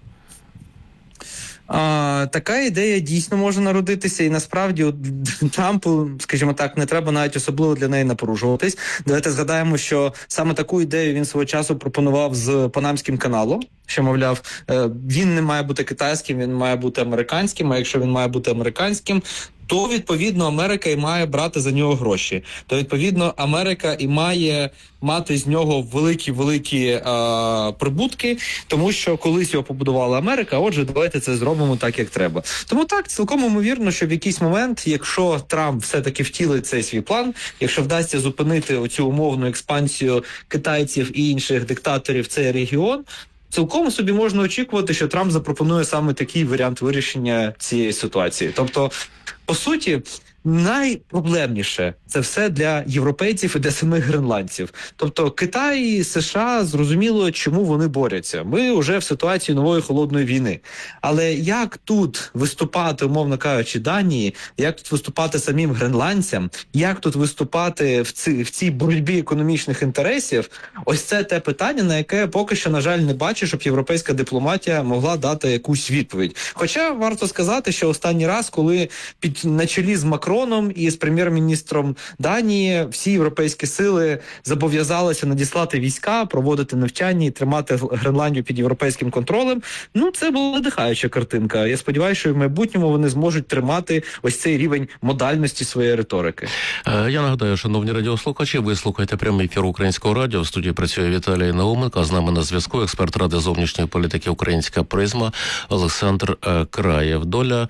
Така ідея дійсно може народитися, і насправді Трампу, скажімо так, не треба навіть особливо для неї напружуватись. Давайте згадаємо, що саме таку ідею він свого часу пропонував з Панамським каналом, що, мовляв, він не має бути китайським, він має бути американським, а якщо він має бути американським, то, відповідно, Америка і має брати за нього гроші. То, відповідно, Америка і має мати з нього великі прибутки, тому що колись його побудувала Америка, отже, давайте це зробимо так, як треба. Тому так, цілком ймовірно, що в якийсь момент, якщо Трамп все-таки втілить цей свій план, якщо вдасться зупинити оцю умовну експансію китайців і інших диктаторів в цей регіон, цілком собі можна очікувати, що Трамп запропонує саме такий варіант вирішення цієї ситуації. Тобто, по суті, найпроблемніше це все для європейців і для самих гренландців. Тобто Китай і США, зрозуміло, чому вони борються. Ми вже в ситуації нової холодної війни. Але як тут виступати, умовно кажучи, Данії, як тут виступати самим гренландцям, як тут виступати в цій боротьбі економічних інтересів, ось це те питання, на яке поки що, на жаль, не бачу, щоб європейська дипломатія могла дати якусь відповідь. Хоча варто сказати, що останній раз, коли на чолі з Макроном Макроном і з прем'єр-міністром Данії всі європейські сили зобов'язалися надіслати війська, проводити навчання і тримати Гренландію під європейським контролем. Ну, це була надихаюча картинка. Я сподіваюся, що в майбутньому вони зможуть тримати ось цей рівень модальності своєї риторики. Я нагадаю, шановні радіослухачі, ви слухаєте прямий ефір Українського радіо. В студії працює Віталій Науменко, а з нами на зв'язку експерт Ради зовнішньої політики «Українська призма» Олександр Краєв. Доля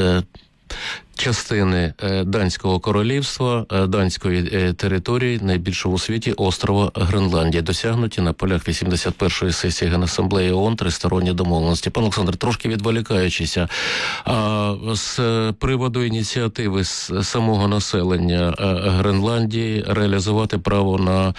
частини Данського королівства, данської території, найбільшого у світі острова Гренландія, досягнуті на полях 81-ї сесії Генасамблеї ООН тристоронні домовленості. Пан Олександр, трошки відволікаючися, з приводу ініціативи самого населення Гренландії реалізувати право на